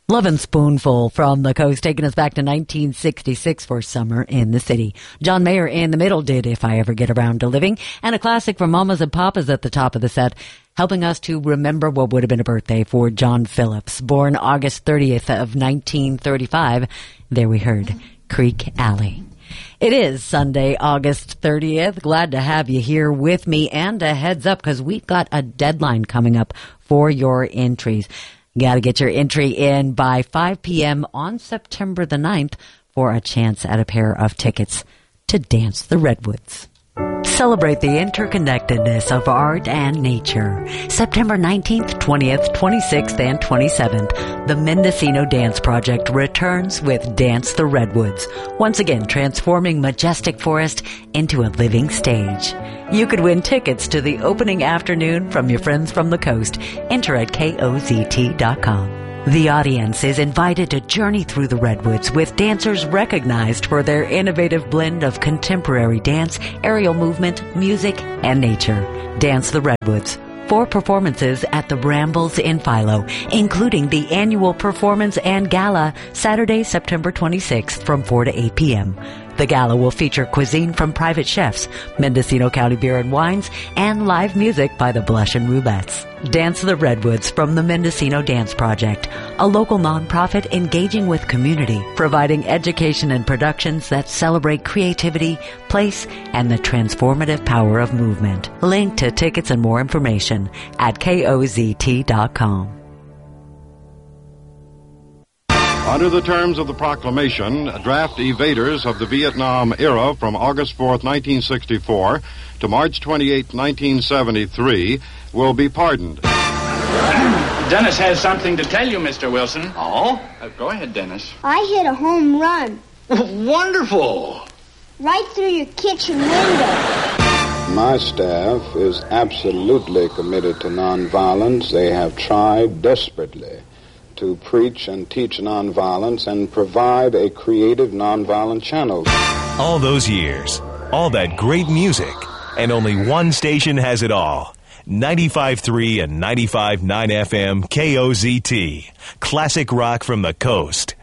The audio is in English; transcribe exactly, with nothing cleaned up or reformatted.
Lovin' Spoonful from the Coast, taking us back to nineteen sixty-six for Summer in the City. John Mayer in the middle did If I Ever Get Around to Living, and a classic from Mamas and Papas at the top of the set, helping us to remember what would have been a birthday for John Phillips. Born August thirtieth of nineteen thirty-five, there we heard Creek Alley. It is Sunday, August thirtieth. Glad to have you here with me, and a heads up because we've got a deadline coming up for your entries. Got to get your entry in by five p.m. on September the ninth for a chance at a pair of tickets to Dance the Redwoods. Celebrate the interconnectedness of art and nature. September nineteenth, twentieth, twenty-sixth, and twenty-seventh, the Mendocino Dance Project returns with Dance the Redwoods, once again transforming majestic forest into a living stage. You could win tickets to the opening afternoon from your friends from the coast. Enter at K O Z T dot com. The audience is invited to journey through the Redwoods with dancers recognized for their innovative blend of contemporary dance, aerial movement, music, and nature. Dance the Redwoods. Four performances at the Brambles in Philo, including the annual performance and gala Saturday, September twenty-sixth from four to eight p.m. The gala will feature cuisine from private chefs, Mendocino County Beer and Wines, and live music by the Blush and Rubettes. Dance the Redwoods from the Mendocino Dance Project, a local nonprofit engaging with community, providing education and productions that celebrate creativity, place, and the transformative power of movement. Link to tickets and more information at K O Z T dot com. Under the terms of the proclamation, draft evaders of the Vietnam era from August fourth, nineteen sixty-four to March twenty-eighth, nineteen seventy-three will be pardoned. Dennis has something to tell you, Mister Wilson. Oh? Uh, go ahead, Dennis. I hit a home run. Wonderful. Right through your kitchen window. My staff is absolutely committed to nonviolence. They have tried desperately to preach and teach nonviolence and provide a creative nonviolent channel. All those years, all that great music, and only one station has it all. ninety-five point three and ninety-five point nine F M K O Z T. Classic rock from the coast.